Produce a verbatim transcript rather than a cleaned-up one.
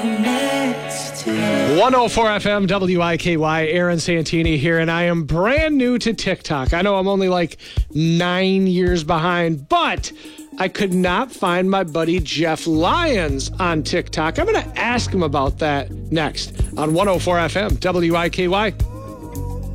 one oh four F M W I K Y, Aaron Santini here, and I am brand new to TikTok. I know I'm only like nine years behind, but I could not find my buddy Jeff Lyons on TikTok. I'm going to ask him about that next on one oh four F M W I K Y.